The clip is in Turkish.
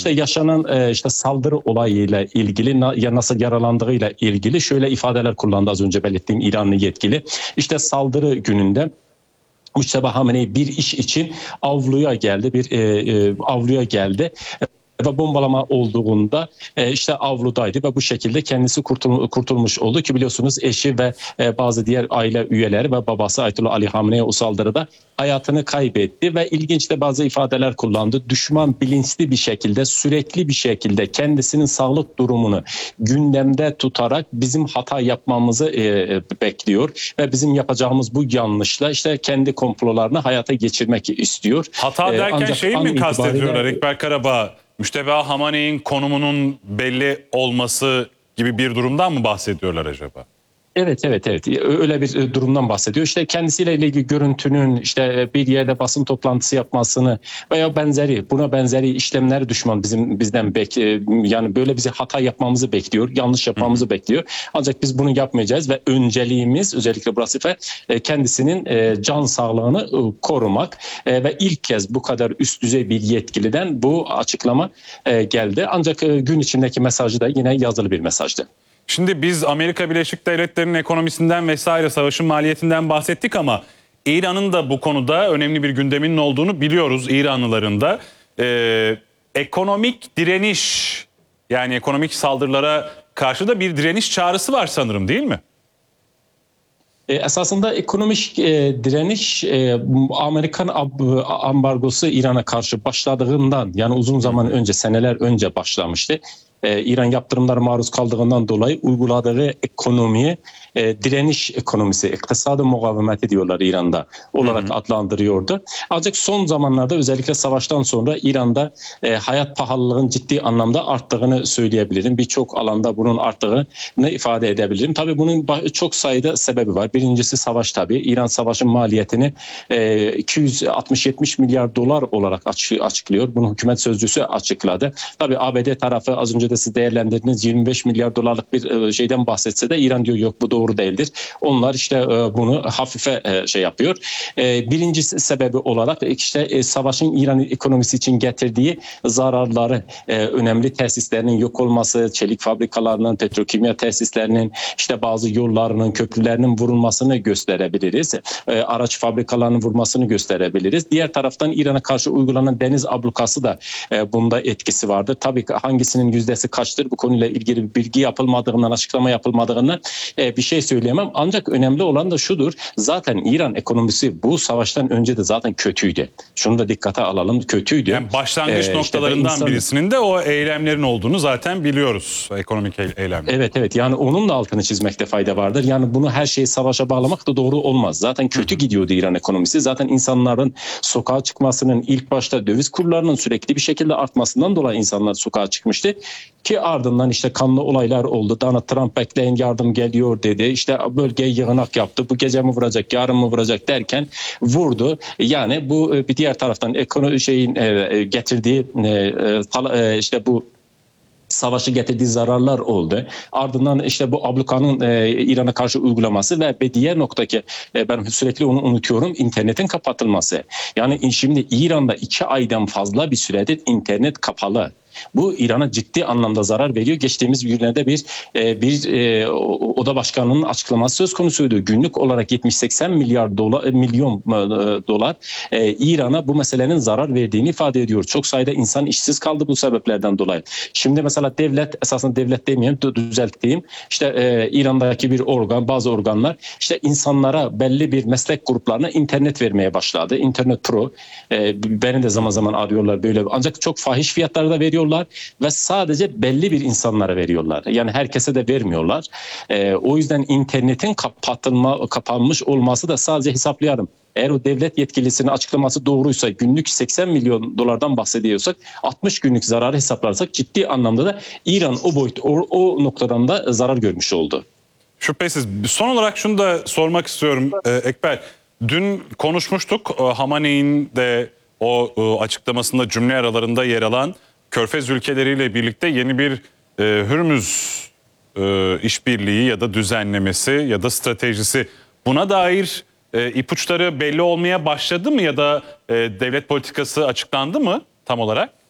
işte yaşanan işte saldırı olayıyla ilgili ya nasıl yaralandığıyla ilgili şöyle ifadeler kullandı az önce belirttiğim İranlı yetkili. İşte saldırı gününde Mujteba Hamenei bir iş için avluya geldi ve bombalama olduğunda işte avludaydı ve bu şekilde kendisi kurtulmuş oldu ki biliyorsunuz eşi ve bazı diğer aile üyeleri ve babası Ayetullah Ali Hamenei o saldırıda hayatını kaybetti ve ilginç de bazı ifadeler kullandı. Düşman bilinçli bir şekilde, sürekli bir şekilde kendisinin sağlık durumunu gündemde tutarak bizim hata yapmamızı bekliyor ve bizim yapacağımız bu yanlışla işte kendi komplolarını hayata geçirmek istiyor. Hata derken şeyi mi kastediyorlar Ekber Karabağ? Mujteba Hamanei'nin konumunun belli olması gibi bir durumdan mı bahsediyorlar acaba? Evet. Öyle bir durumdan bahsediyor. İşte kendisiyle ilgili görüntünün işte bir yerde basın toplantısı yapmasını veya buna benzeri işlemler düşman bizden yani böyle bize hata yapmamızı bekliyor, yanlış yapmamızı bekliyor. Ancak biz bunu yapmayacağız ve önceliğimiz özellikle burası kendisinin can sağlığını korumak ve ilk kez bu kadar üst düzey bir yetkiliden bu açıklama geldi. Ancak gün içindeki mesajı da yine yazılı bir mesajdı. Şimdi biz Amerika Birleşik Devletleri'nin ekonomisinden vesaire savaşın maliyetinden bahsettik ama İran'ın da bu konuda önemli bir gündeminin olduğunu biliyoruz İranlıların da. Ekonomik direniş, yani ekonomik saldırılara karşı da bir direniş çağrısı var sanırım, değil mi? Esasında ekonomik direniş Amerikan ambargosu İran'a karşı başladığından yani uzun zaman önce, seneler önce başlamıştı. İran yaptırımlara maruz kaldığından dolayı uyguladığı ekonomiye direniş ekonomisi, iktisadi mukavemeti diyorlar İran'da olarak adlandırıyordu. Ancak son zamanlarda özellikle savaştan sonra İran'da hayat pahalılığının ciddi anlamda arttığını söyleyebilirim. Birçok alanda bunun arttığını ifade edebilirim. Tabii bunun çok sayıda sebebi var. Birincisi savaş tabii. İran savaşın maliyetini 260-70 milyar dolar olarak açıklıyor. Bunu hükümet sözcüsü açıkladı. Tabii ABD tarafı az önce de siz değerlendirdiğiniz 25 milyar dolarlık bir şeyden bahsetse de İran diyor yok bu doğru değildir. Onlar işte bunu hafife yapıyor. Birinci sebebi olarak işte savaşın İran ekonomisi için getirdiği zararları, önemli tesislerinin yok olması, çelik fabrikalarının, petrokimya tesislerinin, işte bazı yollarının, köprülerinin vurulmasını gösterebiliriz. Araç fabrikalarının vurmasını gösterebiliriz. Diğer taraftan İran'a karşı uygulanan deniz ablukası da bunda etkisi vardır. Tabii hangisinin yüzdesi kaçtır bu konuyla ilgili bir bilgi yapılmadığından, açıklama yapılmadığından bir şey söyleyemem. Ancak önemli olan da şudur. Zaten İran ekonomisi bu savaştan önce de zaten kötüydü. Şunu da dikkate alalım. Kötüydü. Yani başlangıç noktalarından birisinin de o eylemlerin olduğunu zaten biliyoruz. Ekonomik eylemler. Evet. Yani onun da altını çizmekte fayda vardır. Yani bunu her şeyi savaşa bağlamak da doğru olmaz. Zaten kötü gidiyordu İran ekonomisi. Zaten insanların sokağa çıkmasının ilk başta döviz kurlarının sürekli bir şekilde artmasından dolayı insanlar sokağa çıkmıştı. Ki ardından işte kanlı olaylar oldu. Donald Trump bekleyin yardım geliyor dedi. İşte bölgeye yığınak yaptı. Bu gece mi vuracak, yarın mı vuracak derken vurdu. Yani bu bir diğer taraftan getirdiği işte bu savaşı getirdiği zararlar oldu. Ardından işte bu ablukanın İran'a karşı uygulaması ve bir diğer noktaki ben sürekli onu unutuyorum, internetin kapatılması. Yani şimdi İran'da 2 aydan fazla bir süredir internet kapalı. Bu İran'a ciddi anlamda zarar veriyor. Geçtiğimiz günlerde bir oda başkanının açıklaması söz konusuydu. Günlük olarak 70-80 milyon dolar İran'a bu meselenin zarar verdiğini ifade ediyor. Çok sayıda insan işsiz kaldı bu sebeplerden dolayı. Şimdi mesela devlet, esasında devlet demeyeyim, düzelteyim. İşte İran'daki bir organ, bazı organlar işte insanlara belli bir meslek gruplarına internet vermeye başladı. İnternet Pro. Beni de zaman zaman arıyorlar böyle. Ancak çok fahiş fiyatlarda veriyor ve sadece belli bir insanlara veriyorlar. Yani herkese de vermiyorlar. O yüzden internetin kapanmış olması da sadece hesaplayalım. Eğer o devlet yetkilisinin açıklaması doğruysa günlük 80 milyon dolardan bahsediyorsak 60 günlük zararı hesaplarsak ciddi anlamda da İran o noktadan da zarar görmüş oldu. Şüphesiz. Son olarak şunu da sormak istiyorum Ekber. Dün konuşmuştuk. Hamanei'nin de o açıklamasında cümle aralarında yer alan Körfez ülkeleriyle birlikte yeni bir Hürmüz işbirliği ya da düzenlemesi ya da stratejisi, buna dair ipuçları belli olmaya başladı mı ya da devlet politikası açıklandı mı tam olarak?